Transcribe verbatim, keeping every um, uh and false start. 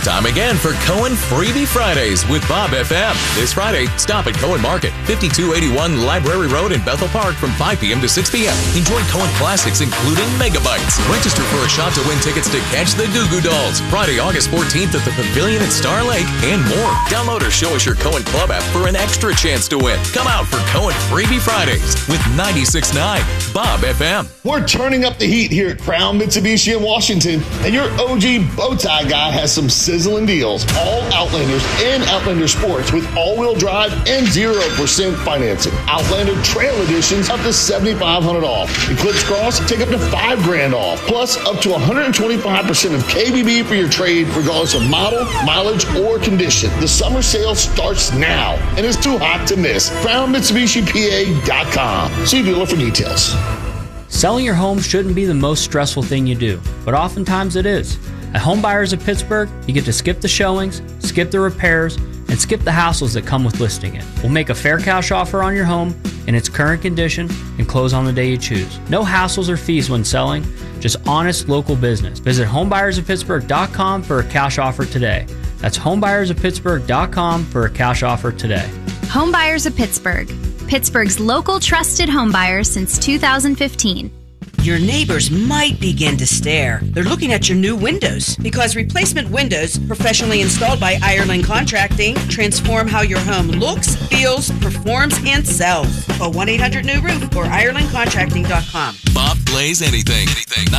Time again for Cohen Freebie Fridays with Bob F M. This Friday, stop at Cohen Market, fifty-two eighty-one Library Road in Bethel Park from five p.m. to six p.m. Enjoy Cohen classics including Megabytes. Register for a shot to win tickets to catch the Goo Goo Dolls Friday, August fourteenth at the Pavilion at Star Lake and more. Download or show us your Cohen Club app for an extra chance to win. Come out for Cohen Freebie Fridays with ninety-six point nine Bob F M. We're turning up the heat here at Crown Mitsubishi in Washington, and your O G bow tie guy has some sizzling deals. All Outlanders and Outlander Sports with all-wheel drive and zero percent financing. Outlander Trail Editions up to seventy-five hundred dollars off. Eclipse Cross, take up to five grand off. Plus, up to one hundred twenty-five percent of K B B for your trade, regardless of model, mileage, or condition. The summer sale starts now, and it's too hot to miss. Crown Mitsubishi P A dot com. See dealer for details. Selling your home shouldn't be the most stressful thing you do, but oftentimes it is. At Home Buyers of Pittsburgh, you get to skip the showings, skip the repairs, and skip the hassles that come with listing it. We'll make a fair cash offer on your home in its current condition and close on the day you choose. No hassles or fees when selling, just honest local business. Visit home buyers of pittsburgh dot com for a cash offer today. That's home buyers of pittsburgh dot com for a cash offer today. Home Buyers of Pittsburgh, Pittsburgh's local trusted home buyers since two thousand fifteen. Your neighbors might begin to stare. They're looking at your new windows because replacement windows, professionally installed by Ireland Contracting, transform how your home looks, feels, performs, and sells. Call one eight hundred new roof or ireland contracting dot com. Bob plays anything. anything.